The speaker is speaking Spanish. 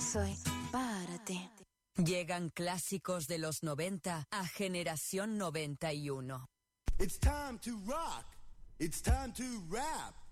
soy para ti. Llegan clásicos de los 90 a Generación 91. It's time to rock. It's time to rap.